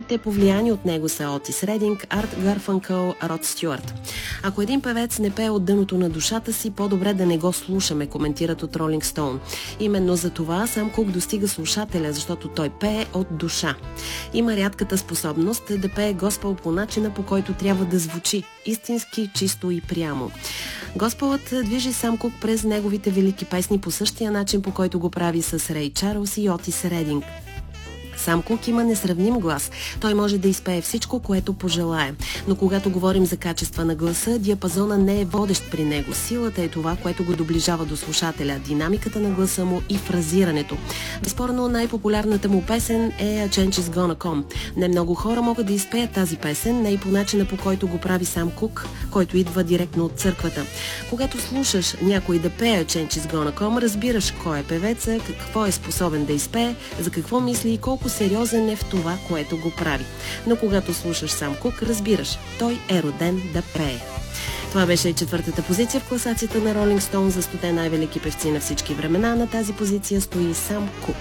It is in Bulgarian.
Другите повлияни от него са Отис Рединг, Арт Гарфанкъл, Род Стюарт. Ако един певец не пее от дъното на душата си, по-добре да не го слушаме, коментират от Rolling Stone. Именно за това Сам Кук достига слушателя, защото той пее от душа. Има рядката способност да пее госпел по начина, по който трябва да звучи. Истински, чисто и прямо. Госпелът движи Сам Кук през неговите велики песни по същия начин, по който го прави с Рей Чарлз и Отис Рединг. Сам Кук има несравним глас. Той може да изпее всичко, което пожелае. Но когато говорим за качества на гласа, диапазона не е водещ при него. Силата е това, което го доближава до слушателя, динамиката на гласа му и фразирането. Безспорно най-популярната му песен е A Change Is Gonna Come. Не много хора могат да изпеят тази песен, не и по начина, по който го прави Сам Кук, който идва директно от църквата. Когато слушаш някой да пее A Change Is Gonna Come, разбираш кой е певеца, какво е способен да изпее, за какво мисли и колко сериозен е в това, което го прави. Но когато слушаш Сам Кук, разбираш, той е роден да пее. Това беше четвъртата позиция в класацията на Rolling Stone за 100 най-велики певци на всички времена. На тази позиция стои Сам Кук.